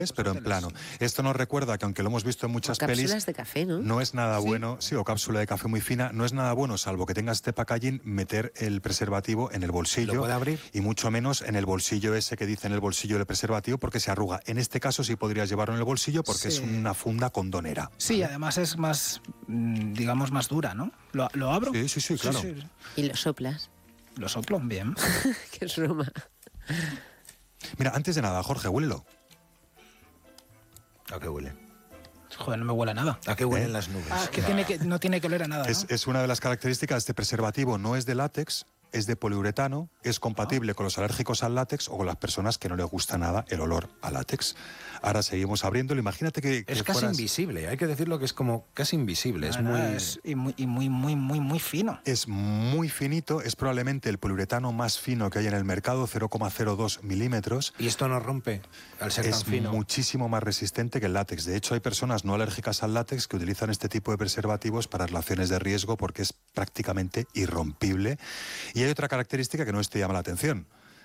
pero en plano. Esto nos recuerda que, aunque lo hemos visto en muchas pelis... cápsulas de café, ¿no? No es nada bueno, sí, o cápsula de café muy fina, no es nada bueno, salvo que tengas este packaging, meter el preservativo en el bolsillo. ¿Lo puede abrir? Y mucho menos en el bolsillo ese que dice en el bolsillo del preservativo, porque se arruga. En este caso sí podrías llevarlo en el bolsillo porque es una funda condonera. Sí, ¿vale? Además es más, digamos, más dura, ¿no? ¿Lo abro? Sí, claro. Sí. Y lo soplas. Lo soplo, bien. Qué es broma. Mira, antes de nada, Jorge, huélelo. ¿A qué huele? Joder, no me huele a nada. ¿A qué huelen las nubes? No tiene que oler a nada, ¿no? Es una de las características de este preservativo, no es de látex, es de poliuretano, es compatible con los alérgicos al látex o con las personas que no les gusta nada el olor a látex. Ahora seguimos abriéndolo. Imagínate que es casi invisible, hay que decirlo que es como casi invisible. Muy fino. Es muy finito, es probablemente el poliuretano más fino que hay en el mercado, 0,02 milímetros. ¿Y esto no rompe al ser tan fino? Es muchísimo más resistente que el látex. De hecho, hay personas no alérgicas al látex que utilizan este tipo de preservativos para relaciones de riesgo porque es prácticamente irrompible. Y hay otra característica que no te llama la atención,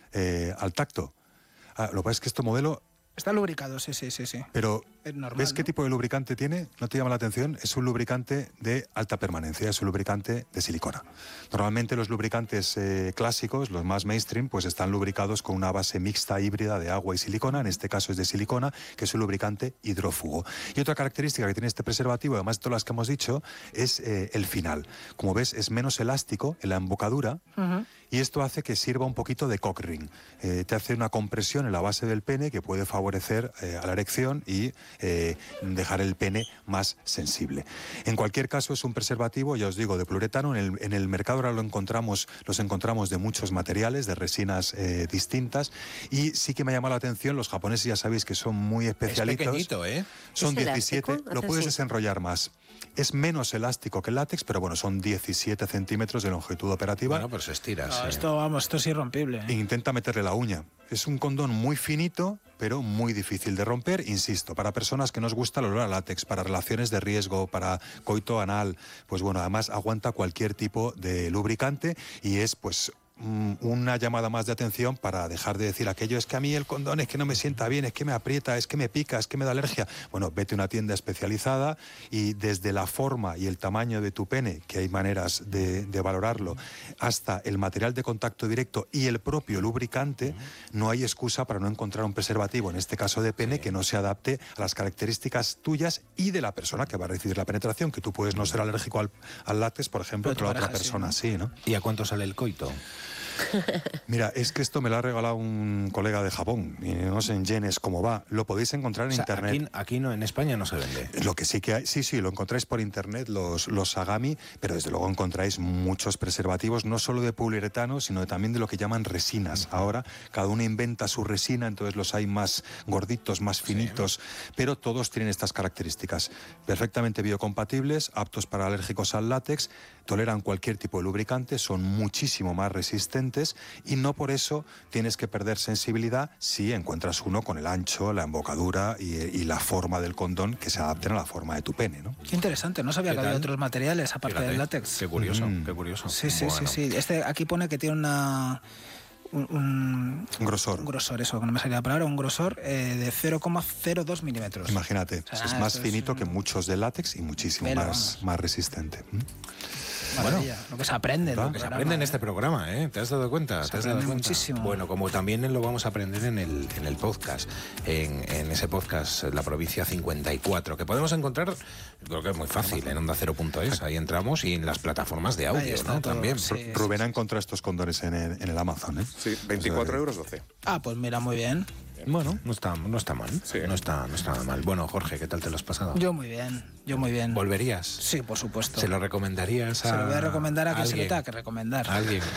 al tacto. Lo que pasa es que este modelo... Está lubricado, sí. Pero, es normal, ¿ves qué ¿no? tipo de lubricante tiene? ¿No te llama la atención? Es un lubricante de alta permanencia, es un lubricante de silicona. Normalmente los lubricantes clásicos, los más mainstream, pues están lubricados con una base mixta híbrida de agua y silicona. En este caso es de silicona, que es un lubricante hidrófugo. Y otra característica que tiene este preservativo, además de todas las que hemos dicho, es el final. Como ves, es menos elástico en la embocadura. Y esto hace que sirva un poquito de cock ring. Te hace una compresión en la base del pene que puede favorecer a la erección y dejar el pene más sensible. En cualquier caso, es un preservativo, ya os digo, de poliuretano. En el mercado ahora los encontramos de muchos materiales, de resinas distintas. Y sí que me llama la atención, los japoneses ya sabéis que son muy especialitos. Es pequeñito, ¿eh? Son 17, elástico? lo puedes desenrollar más. Es menos elástico que el látex, pero bueno, son 17 centímetros de longitud operativa. Bueno, pues se estira. No, esto es irrompible. E intenta meterle la uña. Es un condón muy finito, pero muy difícil de romper, insisto, para personas que nos gusta el olor a látex, para relaciones de riesgo, para coito anal, pues bueno, además aguanta cualquier tipo de lubricante y es pues una llamada más de atención para dejar de decir aquello, es que a mí el condón es que no me sienta bien, es que me aprieta, es que me pica, es que me da alergia. Bueno, vete a una tienda especializada y desde la forma y el tamaño de tu pene, que hay maneras de valorarlo, hasta el material de contacto directo y el propio lubricante, no hay excusa para no encontrar un preservativo, en este caso de pene, que no se adapte a las características tuyas y de la persona que va a recibir la penetración, que tú puedes no ser alérgico al látex, por ejemplo, pero la otra persona sí, ¿no? ¿Y a cuánto sale el coito? Mira, es que esto me lo ha regalado un colega de Japón, y no sé en yenes cómo va. Lo podéis encontrar en internet. Aquí no, en España no se vende. Lo que sí que hay, sí, lo encontráis por internet, los Sagami, pero desde luego encontráis muchos preservativos, no solo de poliuretano, sino también de lo que llaman resinas. Ahora cada uno inventa su resina, entonces los hay más gorditos, más finitos, pero todos tienen estas características. Perfectamente biocompatibles, aptos para alérgicos al látex, toleran cualquier tipo de lubricante, son muchísimo más resistentes y no por eso tienes que perder sensibilidad si encuentras uno con el ancho, la embocadura y la forma del condón que se adapten a la forma de tu pene, ¿no? Qué interesante, no sabía que había otros materiales aparte del látex. Qué curioso, qué curioso. Sí. Este aquí pone que tiene un grosor. Un grosor, eso, no me salía la palabra, un grosor de 0,02 milímetros. Imagínate, o sea, es más finito que muchos de látex y muchísimo más resistente. Maravilla, bueno, lo que se aprende. Lo que se aprende en este programa, ¿eh? ¿Te has dado cuenta? Se aprende muchísimo. Bueno, como también lo vamos a aprender en el podcast, en ese podcast, La Provincia 54, que podemos encontrar, creo que es muy fácil, en onda0.es, ahí entramos, y en las plataformas de audio, ¿no? Todo, también. Sí, Rubén ha encontrado estos condones en el Amazon, ¿eh? Sí, 24,12 €. Ah, pues mira, muy bien. Bueno, no está mal. Sí. No está nada mal. Bueno, Jorge, ¿qué tal te lo has pasado? Yo muy bien. ¿Volverías? Sí, por supuesto. ¿Se lo recomendarías a Se lo voy a recomendar a quien se alguien? le tenga que recomendar. ¿A alguien?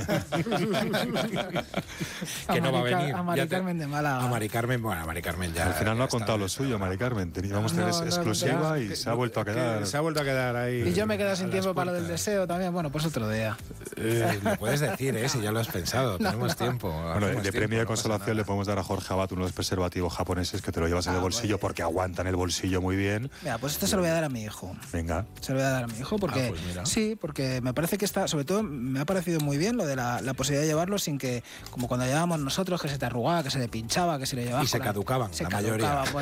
Que no va a venir. A Mari Carmen de Málaga. A Mari Carmen, bueno, a Mari Carmen ya. Al final no ha está contado en lo el suyo, programa. Mari Carmen. Teníamos que tener exclusiva y se ha vuelto a quedar. Se ha vuelto a quedar ahí. Y yo me quedo sin a tiempo las para lo del puertas. deseo también. Bueno, pues otro día. Lo puedes decir, si ya lo has pensado. Tenemos tiempo. Bueno, de premio de consolación le podemos dar a Jorge Abad unos preservativos japoneses que te lo llevas en el bolsillo porque aguantan el bolsillo muy bien. Mira, pues esto se lo voy a dar a mi hijo. Venga. Se lo voy a dar a mi hijo porque pues mira. sí, porque me parece que está, sobre todo me ha parecido muy bien lo de la posibilidad de llevarlo sin que, como cuando llevábamos nosotros, que se te arrugaba, que se le pinchaba, que se le llevaba. Y se caducaban, la mayoría. Bueno,